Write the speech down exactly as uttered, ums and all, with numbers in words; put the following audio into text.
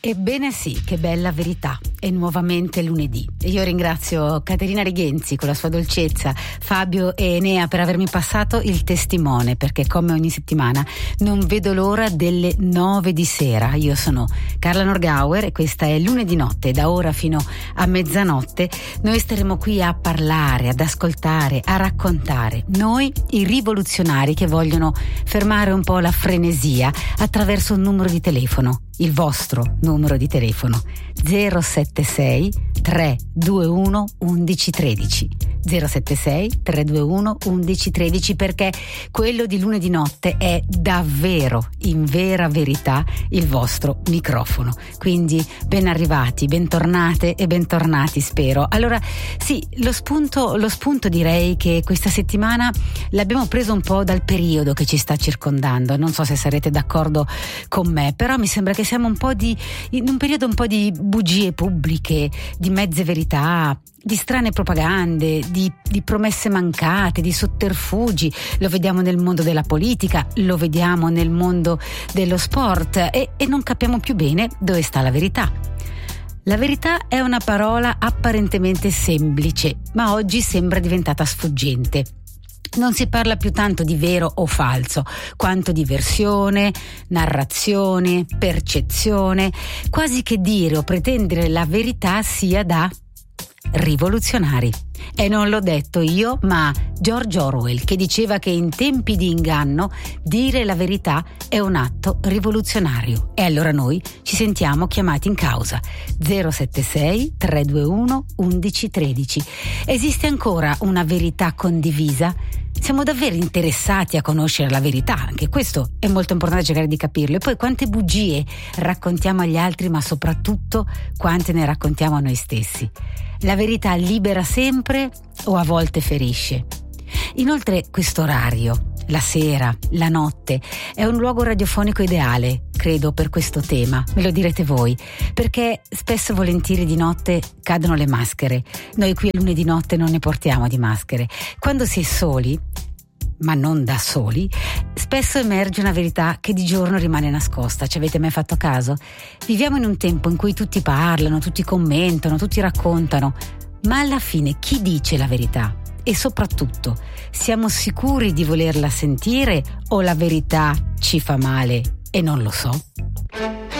Ebbene sì, che bella verità. È nuovamente lunedì e io ringrazio Caterina Righenzi con la sua dolcezza, Fabio e Enea per avermi passato il testimone, perché come ogni settimana non vedo l'ora delle nove di sera. Io sono Carla Norgauer e questa è Lunedì Notte. Da ora fino a mezzanotte noi staremo qui a parlare, ad ascoltare, a raccontare. Noi, i rivoluzionari che vogliono fermare un po' la frenesia attraverso un numero di telefono. Il vostro numero di telefono zero sette sei tre due uno undici tredici zero sette sei tre due uno undici tredici, perché quello di lunedì notte è davvero, in vera verità, il vostro microfono. Quindi ben arrivati, bentornate e bentornati, spero. Allora sì, lo spunto, lo spunto direi che questa settimana l'abbiamo preso un po' dal periodo che ci sta circondando. Non so se sarete d'accordo con me, però mi sembra che siamo un po' di in un periodo un po' di bugie pubbliche, di mezze verità, di strane propagande, di, di promesse mancate, di sotterfugi. Lo vediamo nel mondo della politica, lo vediamo nel mondo dello sport e, e non capiamo più bene dove sta la verità. La verità è una parola apparentemente semplice, ma oggi sembra diventata sfuggente. Non si parla più tanto di vero o falso, quanto di versione, narrazione, percezione, quasi che dire o pretendere la verità sia da rivoluzionari. E non l'ho detto io, ma George Orwell, che diceva che in tempi di inganno dire la verità è un atto rivoluzionario. E allora noi ci sentiamo chiamati in causa. zero sette sei tre due uno undici tredici. Esiste ancora una verità condivisa? Siamo davvero interessati a conoscere la verità? Anche questo è molto importante cercare di capirlo. E poi quante bugie raccontiamo agli altri, ma soprattutto quante ne raccontiamo a noi stessi. La verità libera sempre o a volte ferisce? Inoltre questo orario, la sera, la notte, è un luogo radiofonico ideale, credo, per questo tema. Me lo direte voi, perché spesso e volentieri di notte cadono le maschere. Noi qui a lunedì notte non ne portiamo di maschere. Quando si è soli, ma non da soli, spesso emerge una verità che di giorno rimane nascosta. Ci avete mai fatto caso? Viviamo in un tempo in cui tutti parlano, tutti commentano, tutti raccontano, ma alla fine chi dice la verità? E soprattutto, siamo sicuri di volerla sentire o la verità ci fa male e non lo so?